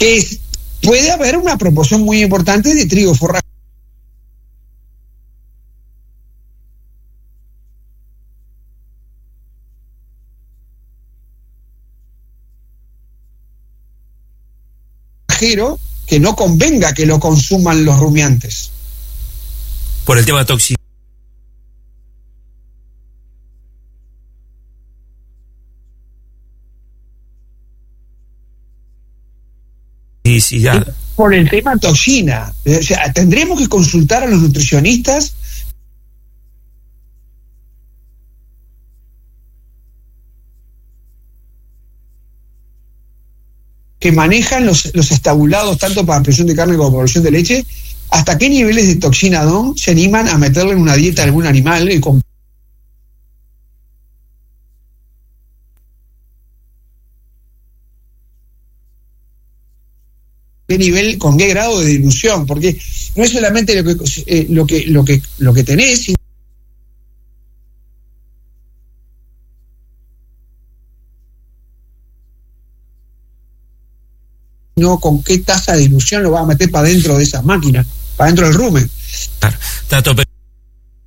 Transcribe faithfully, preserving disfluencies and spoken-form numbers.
que es, puede haber una proporción muy importante de trigo forrajero que no convenga que lo consuman los rumiantes. Por el tema tóxico. Sí, sí, ya. Por el tema toxina. O sea, tendremos que consultar a los nutricionistas que manejan los, los estabulados tanto para producción de carne como para producción de leche, hasta qué niveles de toxina D O N se animan a meterle en una dieta a algún animal y con qué nivel, con qué grado de dilución, porque no es solamente lo que eh, lo que lo que lo que tenés, sino no con qué tasa de dilución lo vas a meter para dentro de esas máquinas, para dentro del rumen. Claro. Tato, pero